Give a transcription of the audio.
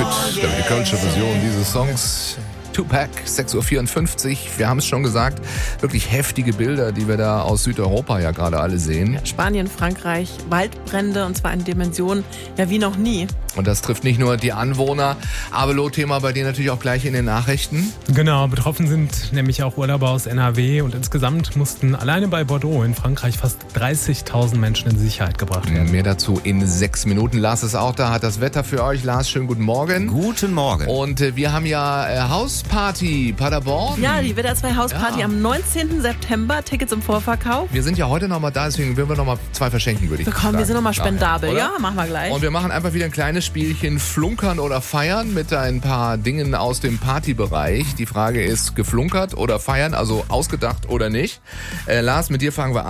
Kütt, die kölsche Version dieses Songs. Tupac, 6.54 Uhr. Wir haben es schon gesagt, wirklich heftige Bilder, die wir da aus Südeuropa ja gerade alle sehen. Spanien, Frankreich, Waldbrände und zwar in Dimensionen wie noch nie. Und das trifft nicht nur die Anwohner. Abelo-Thema bei dir natürlich auch gleich in den Nachrichten. Genau, betroffen sind nämlich auch Urlauber aus NRW und insgesamt mussten alleine bei Bordeaux in Frankreich fast 30.000 Menschen in Sicherheit gebracht werden. Mehr dazu in 6 Minuten. Lars ist auch da, hat das Wetter für euch. Lars, schönen guten Morgen. Guten Morgen. Und wir haben ja Hausparty Paderborn. Ja, die WDR 2 Hausparty am 19. September. Tickets im Vorverkauf. Wir sind ja heute nochmal da, deswegen würden wir nochmal 2 verschenken, würde ich sagen. Komm, wir sind nochmal spendabel. Oder? Ja, machen wir gleich. Und wir machen einfach wieder ein kleines Spielchen Flunkern oder Feiern mit ein paar Dingen aus dem Partybereich. Die Frage ist, geflunkert oder feiern, also ausgedacht oder nicht. Lars, mit dir fangen wir an.